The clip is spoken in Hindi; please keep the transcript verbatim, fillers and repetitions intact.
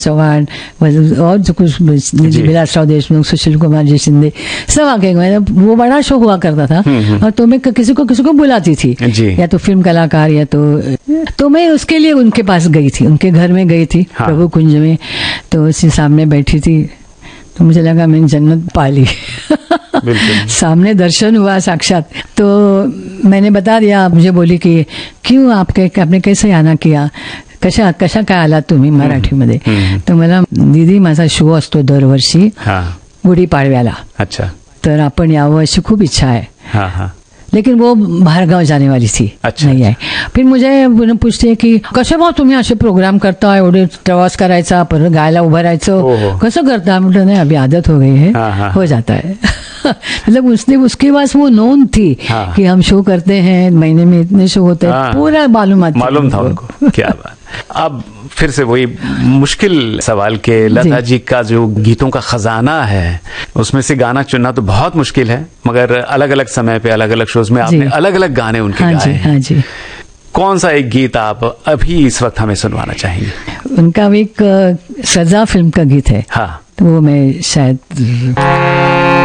चौहान और जो कुछ विलासराव देशमुख, सुशील कुमार जी शिंदे सब आके गए। वो बड़ा शो हुआ करता था और तो मैं किसी को किसी को बुलाती थी, या तो फिल्म कलाकार या तो तो मैं उसके लिए उनके पास गई थी, उनके घर में गई थी। हाँ। प्रभु कुंज में, तो उसी सामने बैठी थी तो मुझे लगा मैंने जन्नत पा ली। सामने दर्शन हुआ साक्षात। तो मैंने बता दिया, मुझे बोली कि क्यों आपके आपने कैसे आना किया, कशा कशा काय आलात तुम्ही मराठीमध्ये. तर मला दीदी माझा शो असतो दरवर्षी गुढीपाडव्याला. अच्छा. तर आपण यावं अशी खूप इच्छा आहे. हाँ हाँ. लेकिन वो बाहर गांव जाने वाली थी. अच्छा, नहीं आई. फिर मुझे पूछते की कसे भाऊ तुम्ही असे प्रोग्राम करता, एवढे प्रवास करायचा, परत गायला उभं राहायचं, कसं करता. म्हटलं नहीं अभी आदत हो गई है. हाँ हाँ. हो जाता है. मतलब उसने उसके पास वो नोन थी. हाँ. कि हम शो करते हैं, महीने में इतने शो होते हैं. हाँ. पूरा मालूम मालूम था उनको. क्या बात. अब फिर से वही मुश्किल सवाल के लता जी का जो गीतों का खजाना है, उसमें से गाना चुनना तो बहुत मुश्किल है, मगर अलग अलग समय पे अलग अलग शोज में आपने अलग अलग गाने उनके हाँ गाए जी, हाँ जी. कौन सा एक गीत आप अभी इस वक्त हमें सुनवाना चाहेंगे? उनका एक सजा फिल्म का गीत है. हाँ. तो वो मैं शायद